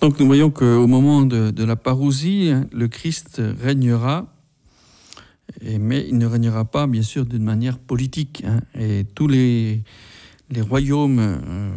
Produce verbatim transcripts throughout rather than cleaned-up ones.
Donc nous voyons qu'au moment de, de la parousie, le Christ régnera, et, mais il ne régnera pas bien sûr d'une manière politique. Hein, et tous les, les royaumes euh,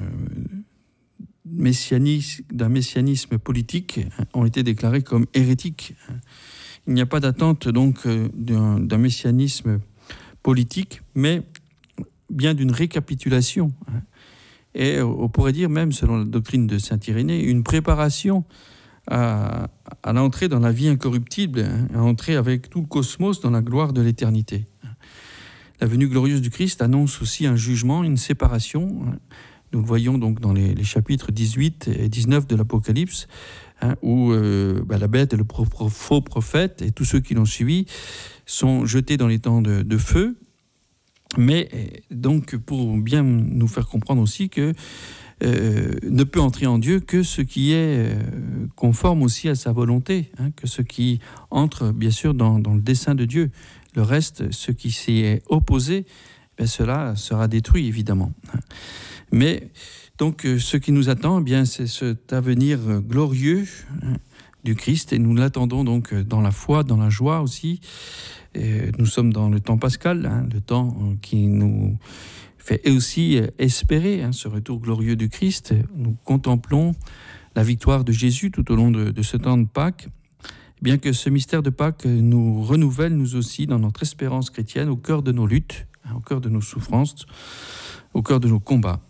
messianis, d'un messianisme politique ont été déclarés comme hérétiques. Il n'y a pas d'attente donc d'un, d'un messianisme politique, mais bien d'une récapitulation. Et on pourrait dire même, selon la doctrine de saint Irénée, une préparation à, à l'entrée dans la vie incorruptible, à entrer avec tout le cosmos dans la gloire de l'éternité. La venue glorieuse du Christ annonce aussi un jugement, une séparation. Nous le voyons donc dans les, les chapitres dix-huit et dix-neuf de l'Apocalypse, hein, où euh, bah, la bête et le pro- pro- faux prophète et tous ceux qui l'ont suivi sont jetés dans les temps de, de feu. Mais donc, pour bien nous faire comprendre aussi que euh, ne peut entrer en Dieu que ce qui est euh, conforme aussi à sa volonté, hein, que ce qui entre bien sûr dans, dans le dessein de Dieu. Le reste, ce qui s'y est opposé, ben cela sera détruit évidemment. Mais donc, ce qui nous attend, eh bien, c'est cet avenir glorieux, hein, du Christ, et nous l'attendons donc dans la foi, dans la joie aussi. Et nous sommes dans le temps pascal, hein, le temps qui nous fait aussi espérer hein, ce retour glorieux du Christ. Nous contemplons la victoire de Jésus tout au long de, de ce temps de Pâques, bien que ce mystère de Pâques nous renouvelle, nous aussi, dans notre espérance chrétienne, au cœur de nos luttes, hein, au cœur de nos souffrances, au cœur de nos combats.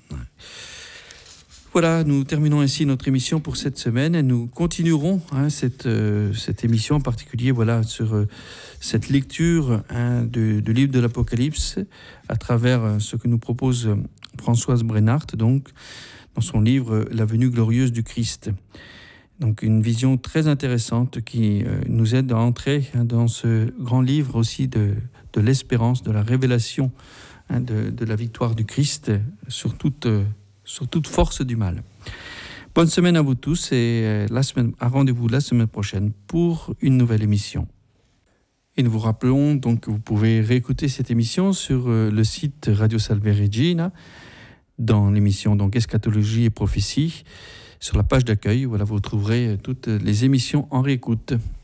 Voilà, nous terminons ainsi notre émission pour cette semaine et nous continuerons hein, cette, euh, cette émission en particulier voilà, sur euh, cette lecture hein, du, du livre de l'Apocalypse à travers euh, ce que nous propose euh, Françoise Brennart, donc, dans son livre euh, La venue glorieuse du Christ. Donc une vision très intéressante qui euh, nous aide à entrer hein, dans ce grand livre aussi de, de l'espérance, de la révélation hein, de, de la victoire du Christ sur toute... Euh, sur toute force du mal. Bonne semaine à vous tous et la semaine, à rendez-vous la semaine prochaine pour une nouvelle émission. Et nous vous rappelons donc que vous pouvez réécouter cette émission sur le site Radio Salve Regina, dans l'émission donc Eschatologie et Prophétie, sur la page d'accueil. Voilà, vous trouverez toutes les émissions en réécoute.